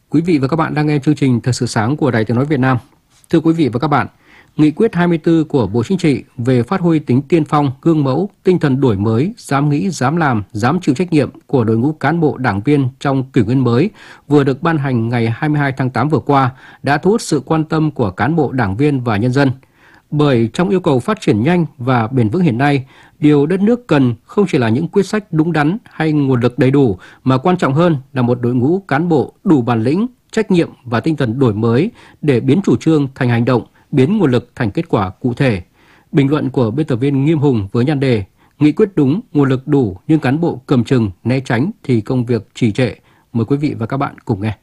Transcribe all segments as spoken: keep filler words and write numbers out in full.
Quý vị và các bạn đang nghe chương trình Thời sự sáng của Đài Tiếng nói Việt Nam. Thưa quý vị và các bạn, Nghị quyết hai mươi tư của Bộ Chính trị về phát huy tính tiên phong, gương mẫu, tinh thần đổi mới, dám nghĩ, dám làm, dám chịu trách nhiệm của đội ngũ cán bộ đảng viên trong kỷ nguyên mới vừa được ban hành ngày hai mươi hai tháng tám vừa qua đã thu hút sự quan tâm của cán bộ đảng viên và nhân dân. Bởi trong yêu cầu phát triển nhanh và bền vững hiện nay, điều đất nước cần không chỉ là những quyết sách đúng đắn hay nguồn lực đầy đủ, mà quan trọng hơn là một đội ngũ cán bộ đủ bản lĩnh, trách nhiệm và tinh thần đổi mới để biến chủ trương thành hành động, biến nguồn lực thành kết quả cụ thể. Bình luận của biên tập viên Nghiêm Hùng với nhan đề Nghị quyết đúng, nguồn lực đủ nhưng cán bộ cầm chừng, né tránh thì công việc trì trệ. Mời quý vị và các bạn cùng nghe.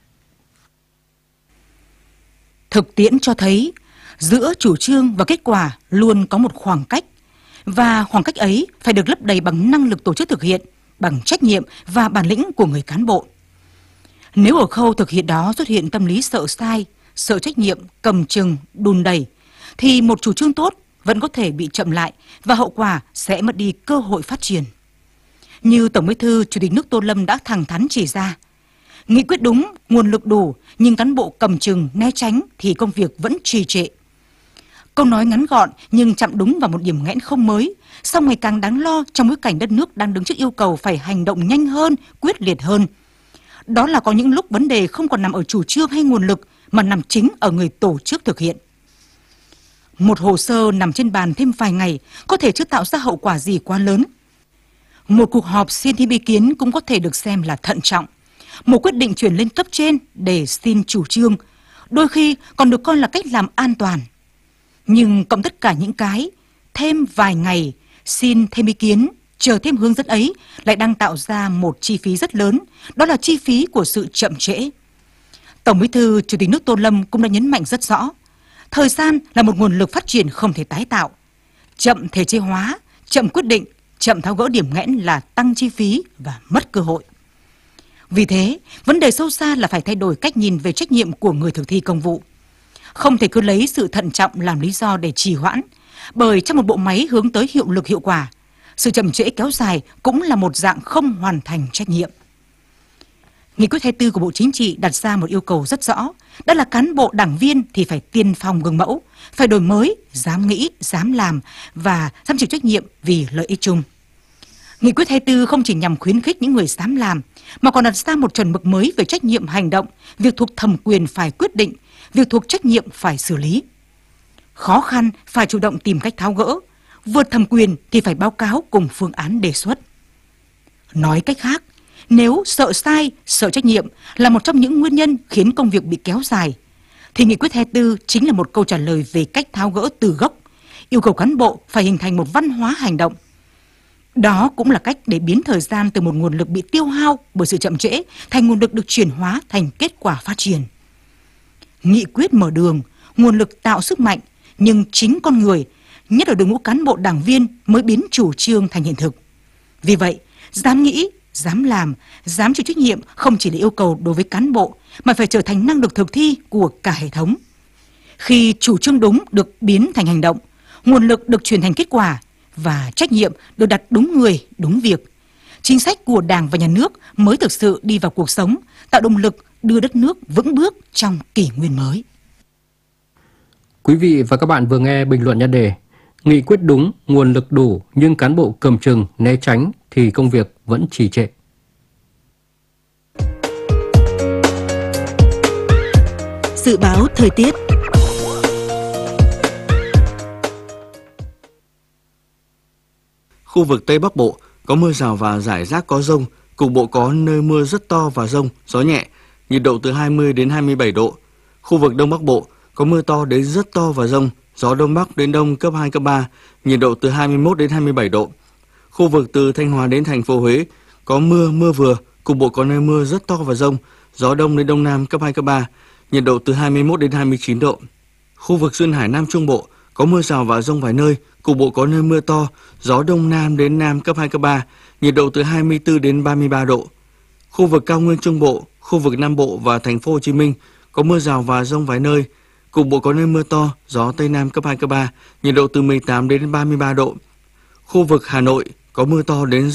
Thực tiễn cho thấy giữa chủ trương và kết quả luôn có một khoảng cách, và khoảng cách ấy phải được lấp đầy bằng năng lực tổ chức thực hiện, bằng trách nhiệm và bản lĩnh của người cán bộ. Nếu ở khâu thực hiện đó xuất hiện tâm lý sợ sai, sợ trách nhiệm, cầm chừng, đùn đẩy, thì một chủ trương tốt vẫn có thể bị chậm lại và hậu quả sẽ mất đi cơ hội phát triển. Như Tổng Bí thư Chủ tịch nước Tô Lâm đã thẳng thắn chỉ ra, nghị quyết đúng, nguồn lực đủ, nhưng cán bộ cầm chừng, né tránh thì công việc vẫn trì trệ. Câu nói ngắn gọn nhưng chạm đúng vào một điểm nghẽn không mới, song ngày càng đáng lo trong bối cảnh đất nước đang đứng trước yêu cầu phải hành động nhanh hơn, quyết liệt hơn. Đó là có những lúc vấn đề không còn nằm ở chủ trương hay nguồn lực, mà nằm chính ở người tổ chức thực hiện. Một hồ sơ nằm trên bàn thêm vài ngày có thể chưa tạo ra hậu quả gì quá lớn. Một cuộc họp xin thêm ý kiến cũng có thể được xem là thận trọng. Một quyết định chuyển lên cấp trên để xin chủ trương, đôi khi còn được coi là cách làm an toàn. Nhưng cộng tất cả những cái thêm vài ngày, xin thêm ý kiến, chờ thêm hướng dẫn ấy lại đang tạo ra một chi phí rất lớn, đó là chi phí của sự chậm trễ. Tổng Bí thư Chủ tịch nước Tô Lâm cũng đã nhấn mạnh rất rõ, thời gian là một nguồn lực phát triển không thể tái tạo. Chậm thể chế hóa, chậm quyết định, chậm tháo gỡ điểm nghẽn là tăng chi phí và mất cơ hội. Vì thế, vấn đề sâu xa là phải thay đổi cách nhìn về trách nhiệm của người thực thi công vụ. Không thể cứ lấy sự thận trọng làm lý do để trì hoãn, bởi trong một bộ máy hướng tới hiệu lực hiệu quả, sự chậm trễ kéo dài cũng là một dạng không hoàn thành trách nhiệm. Nghị quyết hai mươi tư của Bộ Chính trị đặt ra một yêu cầu rất rõ, đó là cán bộ đảng viên thì phải tiên phong gương mẫu, phải đổi mới, dám nghĩ, dám làm và dám chịu trách nhiệm vì lợi ích chung. Nghị quyết hai mươi tư không chỉ nhằm khuyến khích những người dám làm, mà còn đặt ra một chuẩn mực mới về trách nhiệm hành động, việc thuộc thẩm quyền phải quyết định, việc thuộc trách nhiệm phải xử lý. Khó khăn phải chủ động tìm cách tháo gỡ, vượt thẩm quyền thì phải báo cáo cùng phương án đề xuất. Nói cách khác, nếu sợ sai, sợ trách nhiệm là một trong những nguyên nhân khiến công việc bị kéo dài, thì Nghị quyết hai mươi tư chính là một câu trả lời về cách tháo gỡ từ gốc, yêu cầu cán bộ phải hình thành một văn hóa hành động. Đó cũng là cách để biến thời gian từ một nguồn lực bị tiêu hao bởi sự chậm trễ thành nguồn lực được chuyển hóa thành kết quả phát triển. Nghị quyết mở đường, nguồn lực tạo sức mạnh, nhưng chính con người, nhất là đội ngũ cán bộ đảng viên mới biến chủ trương thành hiện thực. Vì vậy, dám nghĩ, dám làm, dám chịu trách nhiệm không chỉ là yêu cầu đối với cán bộ, mà phải trở thành năng lực thực thi của cả hệ thống. Khi chủ trương đúng được biến thành hành động, nguồn lực được chuyển thành kết quả, và trách nhiệm được đặt đúng người, đúng việc, chính sách của Đảng và Nhà nước mới thực sự đi vào cuộc sống, tạo động lực đưa đất nước vững bước trong kỷ nguyên mới. Quý vị và các bạn vừa nghe bình luận nhan đề Nghị quyết đúng, nguồn lực đủ nhưng cán bộ cầm chừng, né tránh thì công việc vẫn trì trệ. Dự báo thời tiết. Khu vực Tây Bắc Bộ có mưa rào và rải rác có dông, cục bộ có nơi mưa rất to và dông, gió nhẹ, nhiệt độ từ hai mươi đến hai mươi bảy độ. Khu vực Đông Bắc Bộ có mưa to đến rất to và dông, gió Đông Bắc đến Đông cấp hai, cấp ba, nhiệt độ từ hai mươi mốt đến hai mươi bảy độ. Khu vực từ Thanh Hóa đến thành phố Huế có mưa, mưa vừa, cục bộ có nơi mưa rất to và dông, gió Đông đến Đông Nam cấp hai, cấp ba, nhiệt độ từ hai mươi mốt đến hai mươi chín độ. Khu vực Duyên Hải Nam Trung Bộ có mưa rào và dông vài nơi, cục bộ có nơi mưa to, gió Đông Nam đến Nam cấp hai, cấp ba, nhiệt độ từ hai mươi tư đến ba mươi ba độ. Khu vực Cao Nguyên Trung Bộ, khu vực Nam Bộ và thành phố Hồ Chí Minh có mưa rào và dông vài nơi, cục bộ có nơi mưa to, gió Tây Nam cấp hai, cấp ba, nhiệt độ từ mười tám đến ba mươi ba độ. Khu vực Hà Nội có mưa to đến